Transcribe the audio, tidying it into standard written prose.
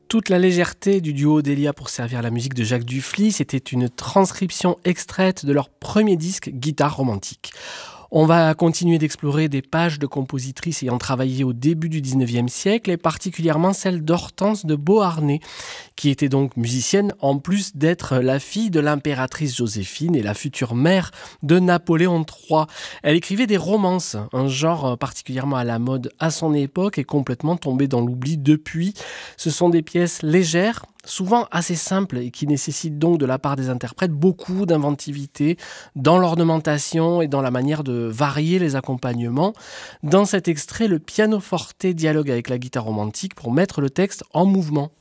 Toute la légèreté du duo Delia pour servir la musique de Jacques Dufly, c'était une transcription extraite de leur premier disque Guitare romantique. On va continuer d'explorer des pages de compositrices ayant travaillé au début du 19e siècle et particulièrement celle d'Hortense de Beauharnais, qui était donc musicienne en plus d'être la fille de l'impératrice Joséphine et la future mère de Napoléon III. Elle écrivait des romances, un genre particulièrement à la mode à son époque et complètement tombé dans l'oubli depuis. Ce sont des pièces légères, souvent assez simples et qui nécessitent donc de la part des interprètes beaucoup d'inventivité dans l'ornementation et dans la manière de varier les accompagnements. Dans cet extrait, le pianoforte dialogue avec la guitare romantique pour mettre le texte en mouvement.